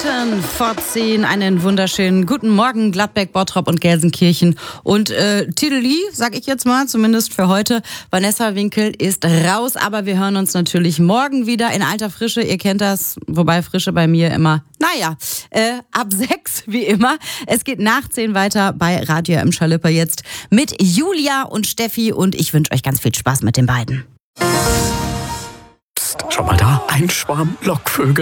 Minuten vor 10. Einen wunderschönen guten Morgen, Gladbeck, Bottrop und Gelsenkirchen. Und Tideli, sag ich jetzt mal, zumindest für heute. Vanessa Winkel ist raus, aber wir hören uns natürlich morgen wieder in alter Frische. Ihr kennt das, wobei Frische bei mir immer, ab 6 wie immer. Es geht nach 10 weiter bei Radio M Schalippe jetzt mit Julia und Steffi und ich wünsche euch ganz viel Spaß mit den beiden. Psst, schau mal da, ein Schwarm Lockvögel.